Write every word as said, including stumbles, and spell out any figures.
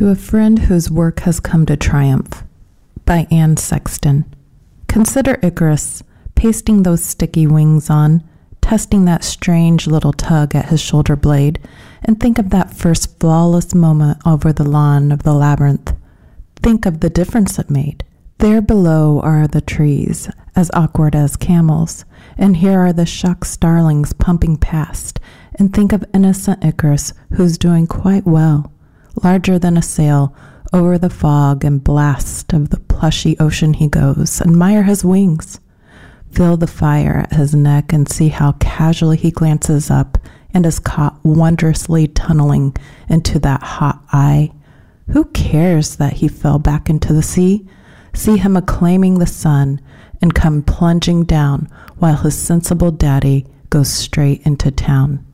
To a Friend Whose Work Has Come to Triumph by Anne Sexton. Consider Icarus, pasting those sticky wings on, testing that strange little tug at his shoulder blade, and think of that first flawless moment over the lawn of the labyrinth. Think of the difference it made. There below are the trees, as awkward as camels, and here are the shocked starlings pumping past, and think of innocent Icarus, who's doing quite well. Larger than a sail, over the fog and blast of the plushy ocean he goes. Admire his wings. Feel the fire at his neck and see how casually he glances up and is caught wondrously tunneling into that hot eye. Who cares that he fell back into the sea? See him acclaiming the sun and come plunging down while his sensible daddy goes straight into town.